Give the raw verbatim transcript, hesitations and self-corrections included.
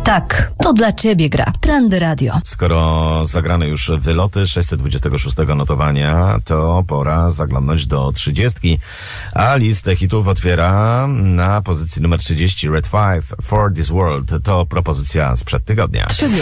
Tak, to dla ciebie gra. Trendy Radio. Skoro zagrane już wyloty sześćset dwudziestego szóstego notowania, to pora zaglądnąć do trzydziestki, a listę hitów otwiera na pozycji numer trzydzieści Red Five, For This World. To propozycja sprzed tygodnia. trzydzieści.